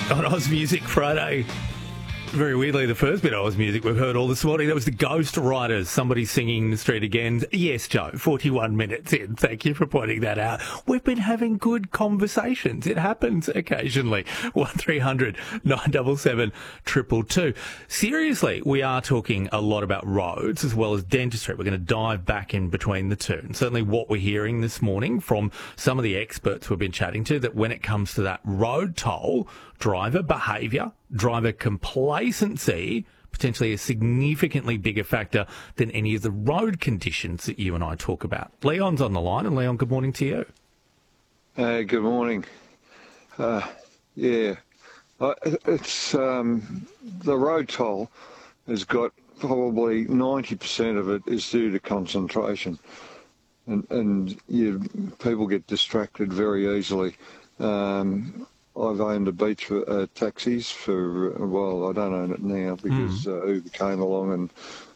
On Oz Music Friday. Very weirdly, the first bit of Oz Music we've heard all this morning, that was the Ghost Riders, somebody singing the street again. Yes, Joe, 41 minutes in. Thank you for pointing that out. We've been having good conversations. It happens occasionally. 1300 977 222. Seriously, we are talking a lot about roads as well as dentistry. We're going to dive back in between the two. And certainly what we're hearing this morning from some of the experts we've been chatting to, that when it comes to that road toll, driver behaviour, driver complacency, potentially a significantly bigger factor than any of the road conditions that you and I talk about. Leon's on the line, and Leon, good morning to you. Good morning. It's the road toll has got probably 90% of it is due to concentration, and people get distracted very easily. I've owned a beach taxis for, well, I don't own it now because Uber came along